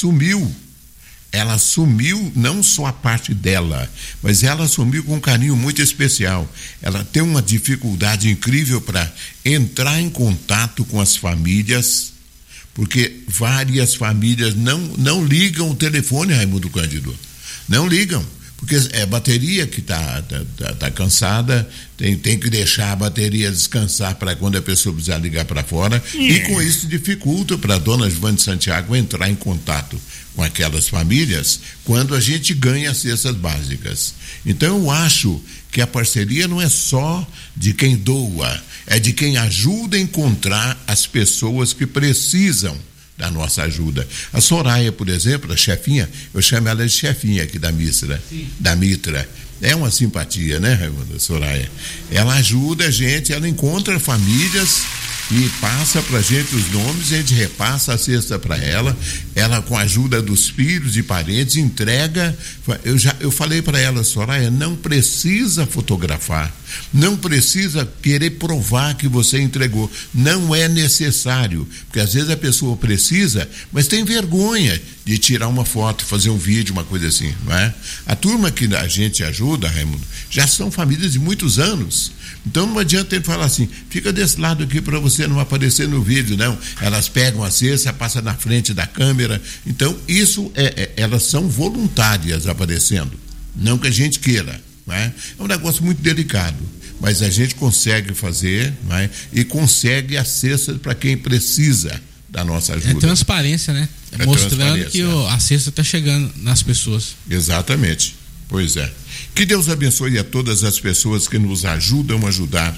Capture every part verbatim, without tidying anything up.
assumiu. Ela assumiu não só a parte dela, mas ela assumiu com um carinho muito especial. Ela tem uma dificuldade incrível para entrar em contato com as famílias, porque várias famílias não, não ligam o telefone, Raimundo Cândido. Não ligam, porque é a bateria que está tá, tá, tá cansada, tem, tem que deixar a bateria descansar para quando a pessoa precisar ligar para fora, yeah. E com isso dificulta para a dona Joana de Santiago entrar em contato com aquelas famílias quando a gente ganha as cestas básicas. Então eu acho que a parceria não é só de quem doa, é de quem ajuda a encontrar as pessoas que precisam da nossa ajuda. A Soraya, por exemplo, a chefinha, eu chamo ela de chefinha aqui da Mitra, Sim. da Mitra. É uma simpatia, né, Raimundo, Soraya? Ela ajuda a gente, ela encontra famílias e passa pra gente os nomes, a gente repassa a cesta para ela, ela com a ajuda dos filhos e parentes entrega. Eu já eu falei para ela, Soraya, não precisa fotografar, não precisa querer provar que você entregou, não é necessário, porque às vezes a pessoa precisa, mas tem vergonha de tirar uma foto, fazer um vídeo, uma coisa assim, não é? A turma que a gente ajuda, Raimundo, já são famílias de muitos anos. Então não adianta ele falar assim, fica desse lado aqui para você não aparecer no vídeo, não. Elas pegam a cesta, passam na frente da câmera. Então isso é, é, elas são voluntárias aparecendo, não que a gente queira, não é? É um negócio muito delicado, mas a gente consegue fazer, não é? E consegue a cesta para quem precisa da nossa ajuda. É transparência, né? É mostrando que o, a cesta está chegando nas pessoas. Exatamente. Pois é. Que Deus abençoe a todas as pessoas que nos ajudam a ajudar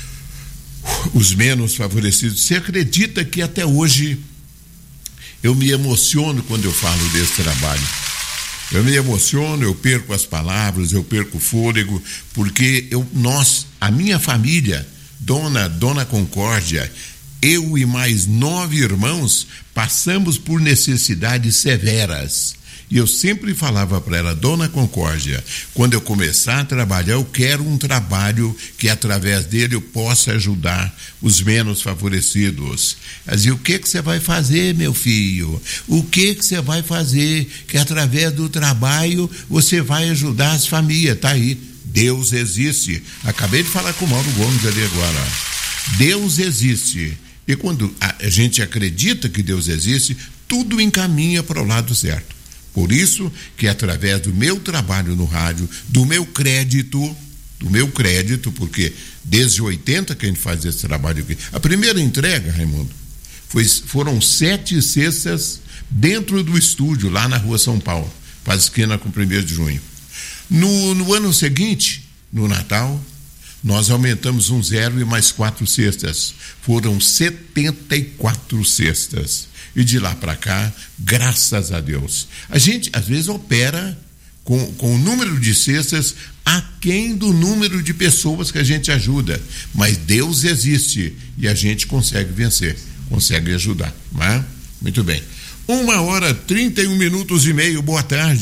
os menos favorecidos. Você acredita que até hoje eu me emociono quando eu falo desse trabalho? Eu me emociono, eu perco as palavras, eu perco o fôlego, porque eu, nós, a minha família, Dona, Dona Concórdia, eu e mais nove irmãos passamos por necessidades severas. E eu sempre falava para ela, Dona Concórdia, quando eu começar a trabalhar, eu quero um trabalho que através dele eu possa ajudar os menos favorecidos. Ela dizia, o que que você vai fazer, meu filho? O que que você vai fazer que através do trabalho você vai ajudar as famílias? Tá aí, Deus existe. Acabei de falar com o Mauro Gomes ali agora. Deus existe. E quando a gente acredita que Deus existe, tudo encaminha para o lado certo. Por isso que através do meu trabalho no rádio, do meu crédito, do meu crédito, porque desde oitenta que a gente faz esse trabalho aqui. A primeira entrega, Raimundo, foi, foram sete cestas dentro do estúdio, lá na Rua São Paulo, faz esquina com primeiro de junho. No, no ano seguinte, no Natal, nós aumentamos um zero e mais quatro cestas. Foram setenta e quatro cestas. E de lá para cá, graças a Deus. A gente, às vezes, opera com, com o número de cestas aquém do número de pessoas que a gente ajuda. Mas Deus existe e a gente consegue vencer, consegue ajudar. Não é? Muito bem. Uma hora, trinta e um minutos e meio. Boa tarde.